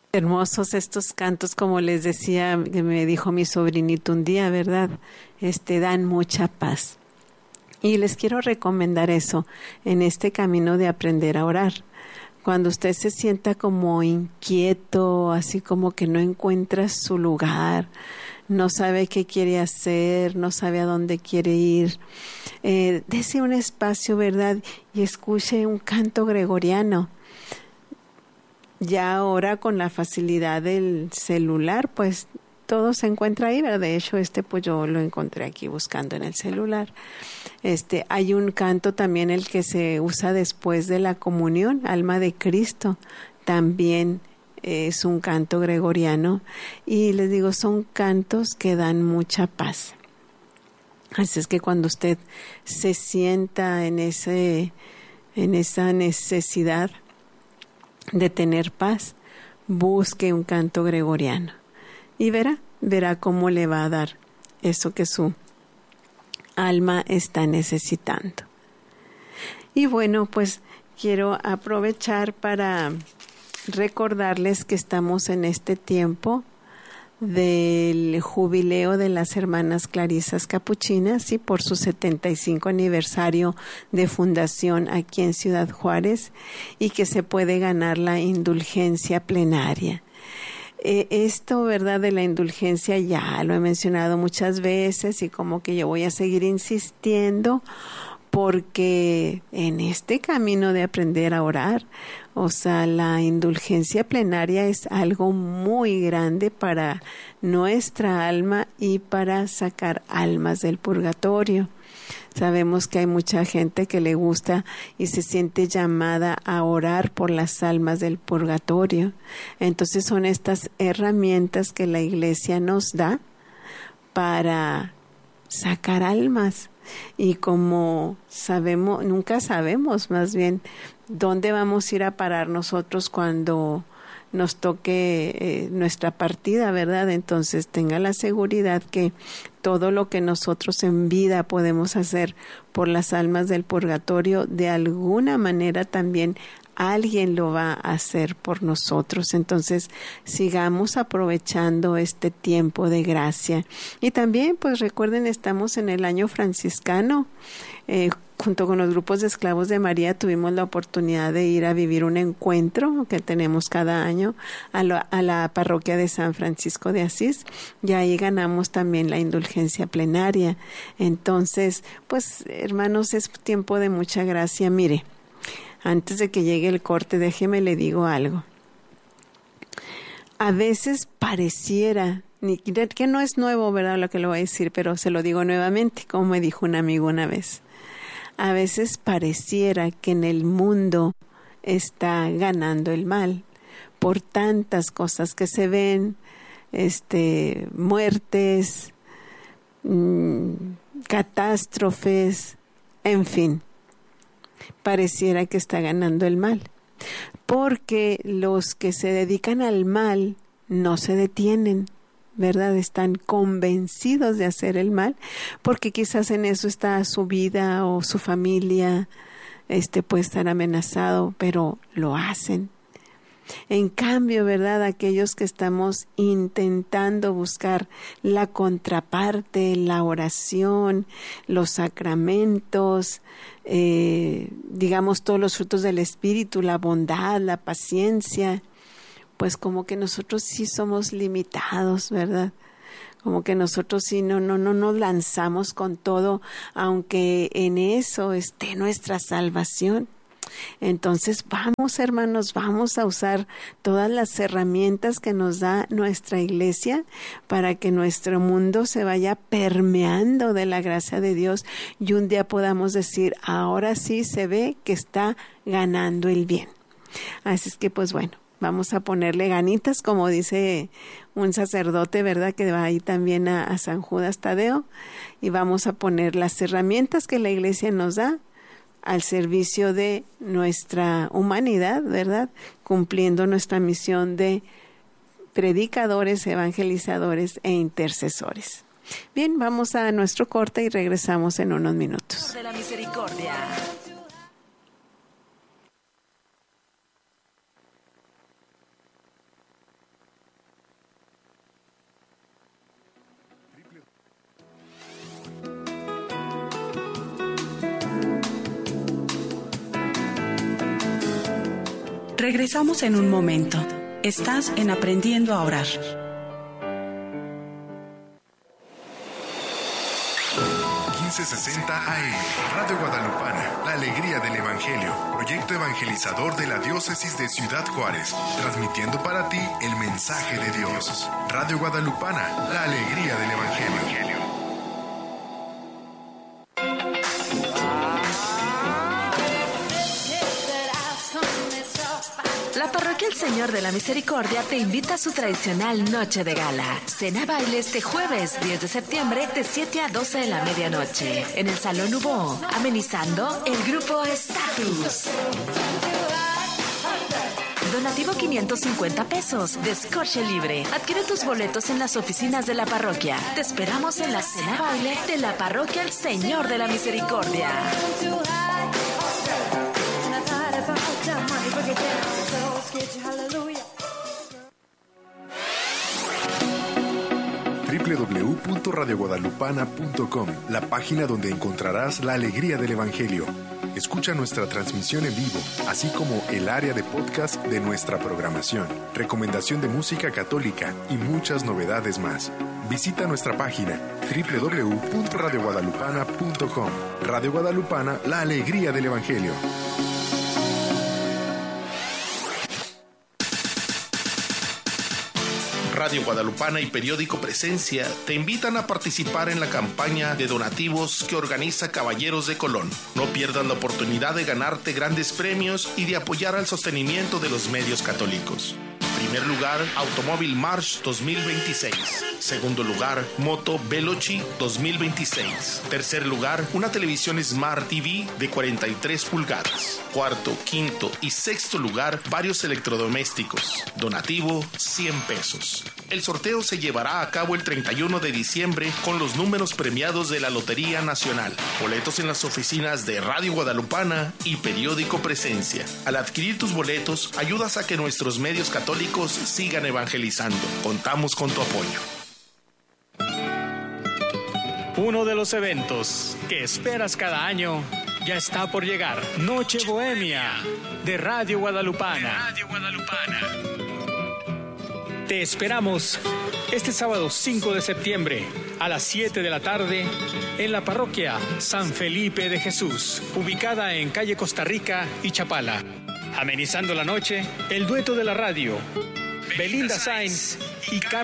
Hermosos estos cantos, como les decía, que me dijo mi sobrinito un día, ¿verdad? Dan mucha paz. Y les quiero recomendar eso en este camino de aprender a orar. Cuando usted se sienta como inquieto, así como que no encuentra su lugar, no sabe qué quiere hacer, no sabe a dónde quiere ir, dese un espacio, ¿verdad? Y escuche un canto gregoriano. Ya ahora con la facilidad del celular, pues todo se encuentra ahí, ¿verdad? De hecho, pues yo lo encontré aquí buscando en el celular. Hay un canto también el que se usa después de la comunión, Alma de Cristo, también es un canto gregoriano y les digo, son cantos que dan mucha paz. Así es que cuando usted se sienta en esa necesidad de tener paz, busque un canto gregoriano y verá cómo le va a dar eso que su alma está necesitando. Y bueno, pues quiero aprovechar para recordarles que estamos en este tiempo del jubileo de las hermanas Clarisas Capuchinas y por su 75 aniversario de fundación aquí en Ciudad Juárez y que se puede ganar la indulgencia plenaria. Esto, ¿verdad? De la indulgencia ya lo he mencionado muchas veces y como que yo voy a seguir insistiendo porque en este camino de aprender a orar, o sea, la indulgencia plenaria es algo muy grande para nuestra alma y para sacar almas del purgatorio. Sabemos que hay mucha gente que le gusta y se siente llamada a orar por las almas del purgatorio. Entonces son estas herramientas que la Iglesia nos da para sacar almas. Y como sabemos, nunca sabemos más bien dónde vamos a ir a parar nosotros cuando nos toque nuestra partida, ¿verdad? Entonces tenga la seguridad que todo lo que nosotros en vida podemos hacer por las almas del purgatorio, de alguna manera también alguien lo va a hacer por nosotros. Entonces, sigamos aprovechando este tiempo de gracia. Y también, pues recuerden, estamos en el año franciscano. Junto con los grupos de esclavos de María tuvimos la oportunidad de ir a vivir un encuentro que tenemos cada año a la parroquia de San Francisco de Asís, y ahí ganamos también la indulgencia plenaria. Entonces, pues hermanos, es tiempo de mucha gracia. Mire, antes de que llegue el corte, déjeme le digo algo. A veces pareciera, que no es nuevo, ¿verdad?, lo que le voy a decir, pero se lo digo nuevamente, como me dijo un amigo una vez. A veces pareciera que en el mundo está ganando el mal por tantas cosas que se ven, muertes, catástrofes, en fin. Pareciera que está ganando el mal, porque los que se dedican al mal no se detienen, ¿verdad? Están convencidos de hacer el mal, porque quizás en eso está su vida o su familia, puede estar amenazado, pero lo hacen. En cambio, ¿verdad? Aquellos que estamos intentando buscar la contraparte, la oración, los sacramentos, digamos todos los frutos del Espíritu, la bondad, la paciencia, pues como que nosotros sí somos limitados, ¿verdad? Como que nosotros sí no nos lanzamos con todo, aunque en eso esté nuestra salvación. Entonces vamos, hermanos, vamos a usar todas las herramientas que nos da nuestra iglesia para que nuestro mundo se vaya permeando de la gracia de Dios y un día podamos decir, ahora sí se ve que está ganando el bien. Así es que pues bueno, vamos a ponerle ganitas, como dice un sacerdote, ¿verdad?, que va ahí también a San Judas Tadeo, y vamos a poner las herramientas que la iglesia nos da al servicio de nuestra humanidad, ¿verdad?, cumpliendo nuestra misión de predicadores, evangelizadores e intercesores. Bien, vamos a nuestro corte y regresamos en unos minutos. De la misericordia. Regresamos en un momento. Estás en Aprendiendo a Orar. AM, Radio Guadalupana, la alegría del Evangelio, proyecto evangelizador de la diócesis de Ciudad Juárez, transmitiendo para ti el mensaje de Dios. Radio Guadalupana, la alegría del Evangelio. La Parroquia El Señor de la Misericordia te invita a su tradicional Noche de Gala. Cena baile este jueves 10 de septiembre de 7 a 12 de la medianoche en el Salón Hubo, amenizando el grupo Status. Donativo 550 pesos, descorche libre. Adquiere tus boletos en las oficinas de la parroquia. Te esperamos en la cena baile de la Parroquia El Señor de la Misericordia. www.radioguadalupana.com, la página donde encontrarás la alegría del Evangelio. Escucha nuestra transmisión en vivo, así como el área de podcast de nuestra programación, recomendación de música católica y muchas novedades más. Visita nuestra página www.radioguadalupana.com. Radio Guadalupana, la alegría del Evangelio. Radio Guadalupana y Periódico Presencia te invitan a participar en la campaña de donativos que organiza Caballeros de Colón. No pierdas la oportunidad de ganarte grandes premios y de apoyar al sostenimiento de los medios católicos. Primer lugar, Automóvil March 2026. Segundo lugar, Moto Veloci 2026. Tercer lugar, una televisión Smart TV de 43 pulgadas. Cuarto, quinto y sexto lugar, varios electrodomésticos. Donativo, 100 pesos. El sorteo se llevará a cabo el 31 de diciembre con los números premiados de la Lotería Nacional. Boletos en las oficinas de Radio Guadalupana y Periódico Presencia. Al adquirir tus boletos, ayudas a que nuestros medios católicos sigan evangelizando. Contamos con tu apoyo. Uno de los eventos que esperas cada año ya está por llegar. Noche Bohemia de Radio Guadalupana. Te esperamos este sábado 5 de septiembre a las 7 de la tarde en la parroquia San Felipe de Jesús, ubicada en calle Costa Rica y Chapala. Amenizando la noche, el dueto de la radio, Belinda Sainz y Carlos